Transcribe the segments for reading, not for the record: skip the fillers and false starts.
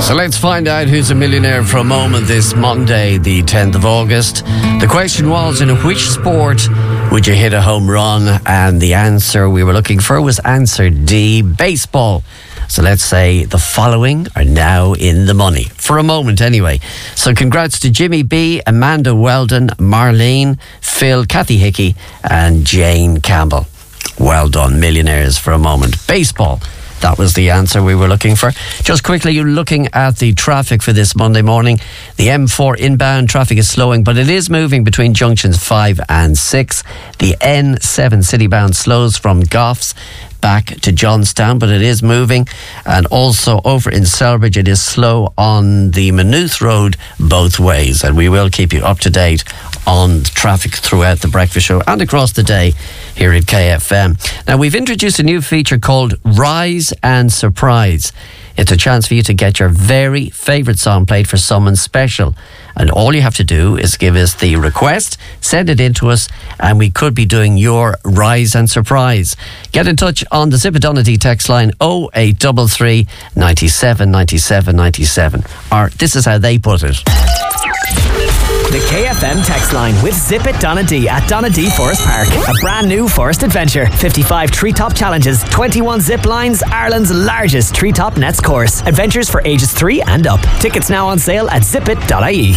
So let's find out who's a millionaire for a moment this Monday, the 10th of August. The question was, in which sport would you hit a home run? And the answer we were looking for was answer D, baseball. So let's say the following are now in the money. For a moment, anyway. So congrats to Jimmy B, Amanda Weldon, Marlene, Phil, Kathy Hickey, and Jane Campbell. Well done, millionaires for a moment. Baseball. That was the answer we were looking for. Just quickly, you're looking at the traffic for this Monday morning. The M4 inbound traffic is slowing, but it is moving between junctions 5 and 6. The N7 citybound slows from Goffs back to Johnstown, but it is moving. And also over in Selbridge, it is slow on the Maynooth Road both ways. And we will keep you up to date on traffic throughout the breakfast show and across the day here at KFM. Now, we've introduced a new feature called Rise and Surprise. It's a chance for you to get your very favourite song played for someone special. And all you have to do is give us the request, send it in to us, and we could be doing your Rise and Surprise. Get in touch on the Zip It text line 0833 97 97 97. Or this is how they put it. The KFM text line with Zip It Donadee at Donadee Forest Park. A brand new forest adventure. 55 treetop challenges, 21 zip lines, Ireland's largest treetop nets course. Adventures for ages 3 and up. Tickets now on sale at zipit.ie.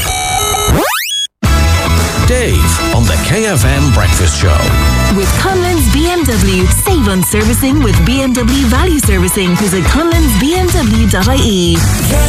Dave on the KFM Breakfast Show. With Conlon's BMW. Save on servicing with BMW Value Servicing. Visit conlonsbmw.ie.